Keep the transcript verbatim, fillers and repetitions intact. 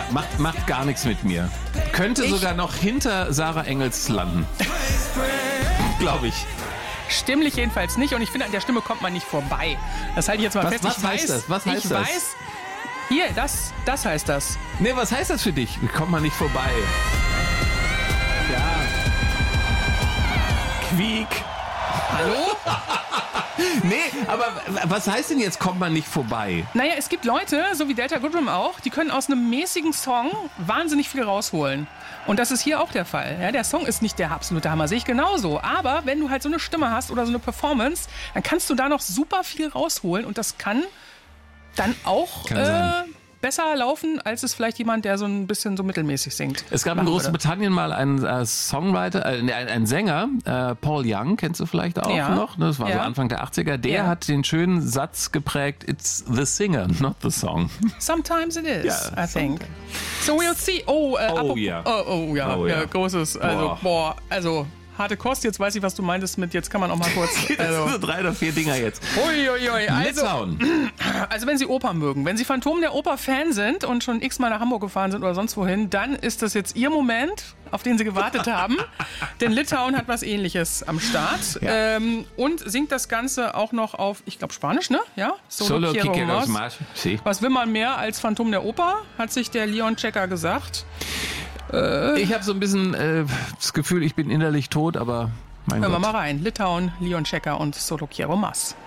macht, macht gar nichts mit mir. Könnte Ich- sogar noch hinter Sarah Engels landen. Glaube ich. Stimmlich jedenfalls nicht und ich finde, an der Stimme kommt man nicht vorbei. Das halte ich jetzt mal Was- fest. was ich heißt weiß, das? Was heißt ich das? weiß, hier, das, das heißt das. Nee, was heißt das für dich? Kommt man nicht vorbei. Ja. Quiek. Hallo? Nee, aber was heißt denn jetzt, kommt man nicht vorbei? Naja, es gibt Leute, so wie Delta Goodrem auch, die können aus einem mäßigen Song wahnsinnig viel rausholen. Und das ist hier auch der Fall. Ja, der Song ist nicht der absolute Hammer, sehe ich genauso. Aber wenn du halt so eine Stimme hast oder so eine Performance, dann kannst du da noch super viel rausholen. Und das kann dann auch Kann äh, sein. besser laufen, als es vielleicht jemand, der so ein bisschen so mittelmäßig singt. Es gab in machen würde. Großbritannien mal einen äh, Songwriter, äh, nee, einen, einen Sänger, äh, Paul Young, kennst du vielleicht auch Ja. noch? Das war so Ja. Anfang der achtziger. Der Ja. hat den schönen Satz geprägt, it's the singer, not the song. Sometimes it is, Ja, I think. So we'll see. Oh, äh, Oh, apropos- ja. Oh, oh ja, Oh, ja. ja. großes. Also, Boah. boah, also harte Kost. Jetzt weiß ich, was du meintest mit, jetzt kann man auch mal kurz. Das Also, sind so drei oder vier Dinger jetzt. Uiuiui, also, Litauen. also wenn Sie Oper mögen, wenn Sie Phantom der Oper Fan sind und schon x-mal nach Hamburg gefahren sind oder sonst wohin, dann ist das jetzt Ihr Moment, auf den Sie gewartet haben. Denn Litauen hat was Ähnliches am Start. Ja. Ähm, und singt das Ganze auch noch auf, ich glaube, Spanisch, ne? Ja? Solo quiero Quiqueros más. March. Sí. Was will man mehr als Phantom der Oper, hat sich der Leon Checker gesagt. Ich habe so ein bisschen äh, das Gefühl, ich bin innerlich tot, aber mein Hören wir Gott. mal rein. Litauen, Leon Checker und Solo Quiero Más.